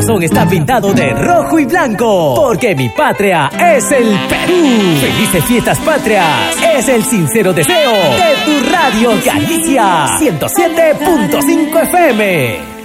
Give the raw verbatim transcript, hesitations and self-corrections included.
corazón está pintado de rojo y blanco, porque mi patria es el Perú. Felices fiestas patrias, es el sincero deseo de tu radio Galicia ciento siete punto cinco F M.